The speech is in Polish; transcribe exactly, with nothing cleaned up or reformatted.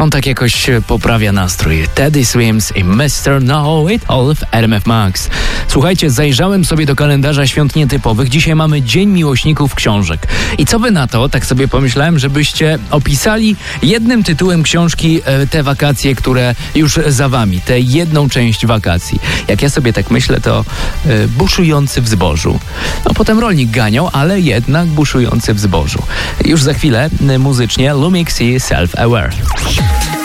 on tak jakoś poprawia nastrój. Teddy Swims i mister Know It All w R M F Max. Słuchajcie, zajrzałem sobie do kalendarza świąt nietypowych. Dzisiaj mamy Dzień Miłośników Książek. I co by na to, tak sobie pomyślałem, żebyście opisali jednym tytułem książki e, te wakacje, które już za wami, tę jedną część wakacji. Jak ja sobie tak myślę, to e, buszujący w zbożu. No potem rolnik ganiał, ale jednak buszujący w zbożu. Już za chwilę e, muzycznie Lumix i Self Aware.